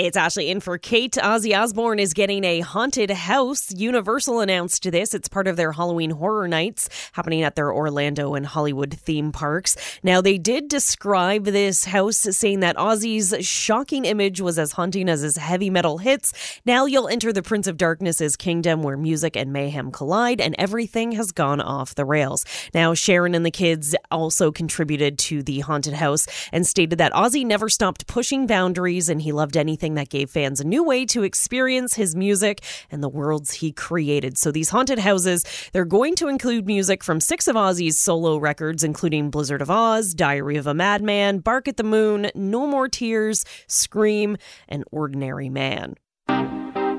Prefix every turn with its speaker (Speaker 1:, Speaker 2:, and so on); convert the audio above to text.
Speaker 1: It's Ashley in for Kate. Ozzy Osbourne is getting a haunted house. Universal announced this. It's part of their Halloween Horror Nights happening at their Orlando and Hollywood theme parks. Now, they did describe this house saying that Ozzy's shocking image was as haunting as his heavy metal hits. Now you'll enter the Prince of Darkness's kingdom where music and mayhem collide and everything has gone off the rails. Now, Sharon and the kids also contributed to the haunted house and stated that Ozzy never stopped pushing boundaries and he loved anything that gave fans a new way to experience his music and the worlds he created. So these haunted houses, they're going to include music from 6 of Ozzy's solo records, including Blizzard of Oz, Diary of a Madman, Bark at the Moon, No More Tears, Scream, and Ordinary Man.